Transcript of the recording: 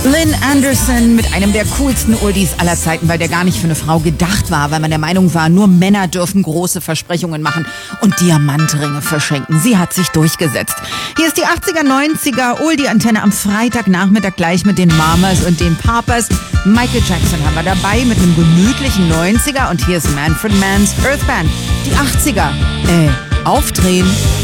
Lynn Anderson mit einem der coolsten Oldies aller Zeiten, weil der gar nicht für eine Frau gedacht war, weil man der Meinung war, nur Männer dürfen große Versprechungen machen und Diamantringe verschenken. Sie hat sich durchgesetzt. Hier ist die 80er, 90er Oldie-Antenne am Freitagnachmittag gleich mit den Mamas und den Papas. Michael Jackson haben wir dabei mit einem gemütlichen 90er und hier ist Manfred Mann's Earth Band. Die 80er. Aufdrehen.